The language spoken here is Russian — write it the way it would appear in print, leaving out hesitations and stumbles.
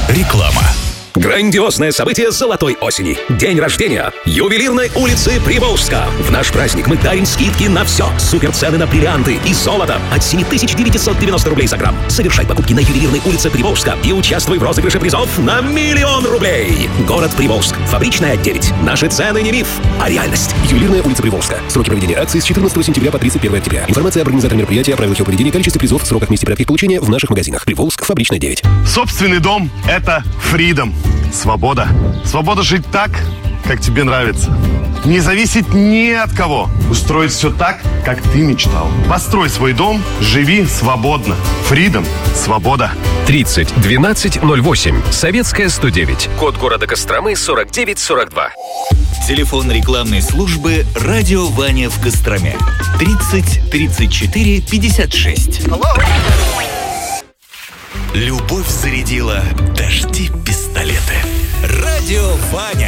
Реклама. Грандиозное событие золотой осени. День рождения ювелирной улицы Приволжска. В наш праздник мы дарим скидки на все. Суперцены на бриллианты и золото от 7990 рублей за грамм. Совершай покупки на ювелирной улице Приволжска и участвуй в розыгрыше призов на 1 000 000 рублей. Город Приволжск. Фабричная 9. Наши цены не миф, а реальность. Ювелирная улица Приволжска. Сроки проведения акции с 14 сентября по 31 октября. Информация об организаторе мероприятия, правилах его поведения, количестве призов, сроках, месте порядке их получения в наших магазинах. Приволжск, Фабричная 9. Собственный дом – это freedom. Свобода. Свобода жить так, как тебе нравится. Не зависеть ни от кого. Устроить все так, как ты мечтал. Построй свой дом, живи свободно. Freedom. Свобода. 30 12 08. Советская 109. Код города Костромы 4942. Телефон рекламной службы «Радио Ваня» в Костроме. 30 34 56. Любовь зарядила дожди пистолеты. Радио Ваня.